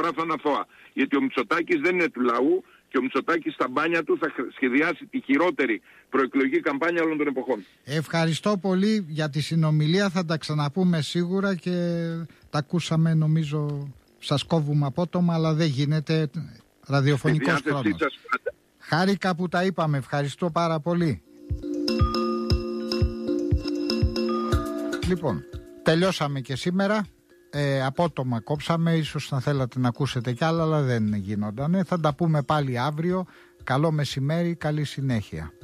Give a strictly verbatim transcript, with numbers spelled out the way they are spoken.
φορά θα είναι αθώα. Γιατί ο Μητσοτάκης δεν είναι του λαού και ο Μητσοτάκης στα μπάνια του θα σχεδιάσει τη χειρότερη προεκλογική καμπάνια όλων των εποχών. Ευχαριστώ πολύ για τη συνομιλία, θα τα ξαναπούμε σίγουρα και τα ακούσαμε, νομίζω σας κόβουμε απότομα, αλλά δεν γίνεται, ραδιοφωνικός χρόνος. Σας... Χάρηκα που τα είπαμε, ευχαριστώ πάρα πολύ. Λοιπόν, τελειώσαμε και σήμερα. Ε, απότομα κόψαμε, ίσως θα θέλατε να ακούσετε κι άλλα, αλλά δεν γίνονταν. Θα τα πούμε πάλι αύριο. Καλό μεσημέρι, καλή συνέχεια.